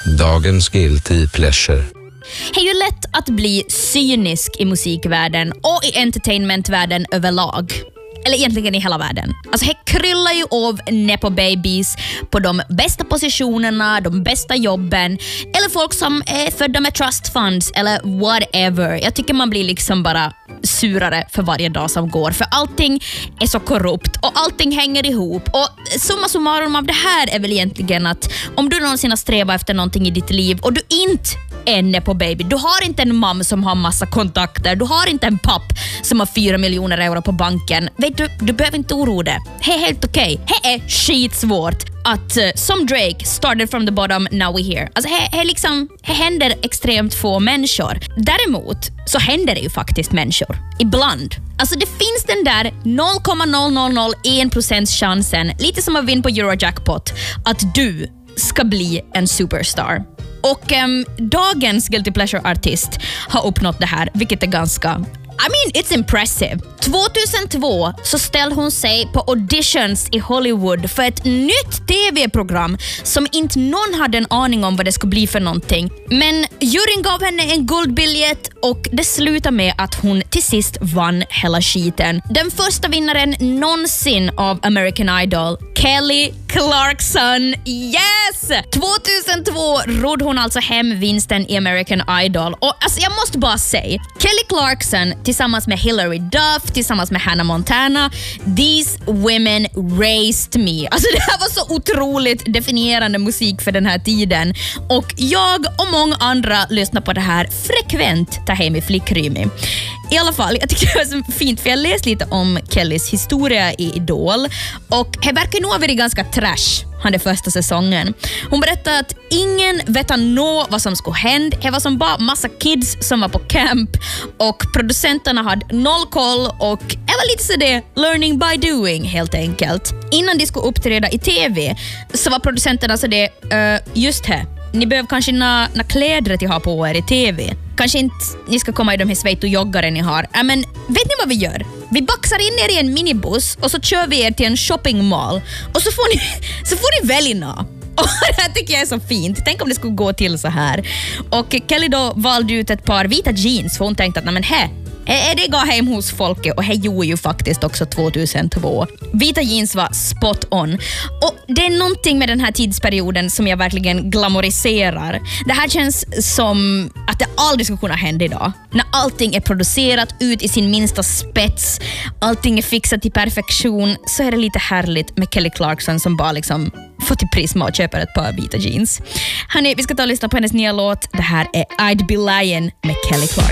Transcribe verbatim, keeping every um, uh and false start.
Dagens guilty pleasure. Det är ju lätt att bli cynisk i musikvärlden och i entertainmentvärlden överlag. Eller egentligen i hela världen. Alltså det kryllar ju av nepo babies på de bästa positionerna, de bästa jobben, eller folk som är födda med trust funds eller whatever. Jag tycker man blir liksom bara surare för varje dag som går, för allting är så korrupt och allting hänger ihop. Och summa summarum av det här är väl egentligen att om du någonsin har strävat efter någonting i ditt liv och du inte är nepo baby, du har inte en mamma som har massa kontakter, du har inte en papp som har fyra miljoner euro på banken, vet du, du behöver inte oroa dig. Det är helt okej. Okay. Det är skitsvårt att uh, som Drake started from the bottom, now we here. Alltså det liksom, det händer extremt få människor. Däremot så händer det ju faktiskt människor ibland. Alltså det finns den där noll komma noll noll noll en procent chansen, lite som att vinna på Eurojackpot, att du ska bli en superstar. Och um, dagens Guilty Pleasure-artist har uppnått det här, vilket är ganska... I mean, it's impressive. tjugohundratvå så ställde hon sig på auditions i Hollywood för ett nytt tv-program som inte någon hade en aning om vad det skulle bli för någonting. Men juryn gav henne en guldbiljett och det slutade med att hon till sist vann hela skiten. Den första vinnaren någonsin av American Idol, Kelly Clarkson. Yes! tjugohundratvå rodde hon alltså hem vinsten i American Idol. Och alltså jag måste bara säga, Kelly Clarkson tillsammans med Hilary Duff, tillsammans med Hannah Montana, these women raised me. Alltså det här var så otroligt definierande musik för den här tiden. Och jag och många andra lyssnar på det här frekvent ta hem i flickrymi. I alla fall, jag tycker det var så fint för jag läste lite om Kellys historia i Idol och det verkar nog ha varit ganska trash han det första säsongen. Hon berättade att ingen vet nå vad som skulle hända. Det var som bara massa kids som var på camp och producenterna hade noll koll och det var lite så det learning by doing helt enkelt. Innan de skulle uppträda i tv så var producenterna så det uh, just här. Ni behöver kanske na, na kläder att ha på er i tv. Kanske inte ni ska komma i de här svejt och joggare ni har. Äh, men vet ni vad vi gör? Vi baxar in er i en minibuss och så kör vi er till en shopping mall. Och så får ni, så får ni välja. Och det här tycker jag är så fint. Tänk om det skulle gå till så här. Och Kelly då valde ut ett par vita jeans för hon tänkte att nej men här är det går hem hos folket och det gjorde ju faktiskt också tjugohundratvå. Vita jeans var spot on. Och det är någonting med den här tidsperioden som jag verkligen glamoriserar. Det här känns som att det aldrig skulle kunna hända idag. När allting är producerat ut i sin minsta spets, allting är fixat till perfektion, så är det lite härligt med Kelly Clarkson som bara liksom får till Prisma och köper ett par vita jeans. Hörrni, vi ska ta och lyssna på hennes nya låt. Det här är I'd Be Lying med Kelly Clarkson.